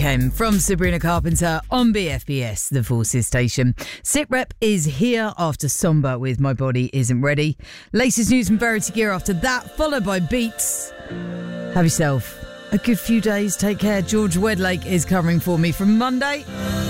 Came from Sabrina Carpenter on BFBS, the Forces station. SitRep is here after Somber with My Body Isn't Ready. Latest news from Verity Gear after that, followed by Beats. Have yourself a good few days. Take care. George Wedlake is covering for me from Monday.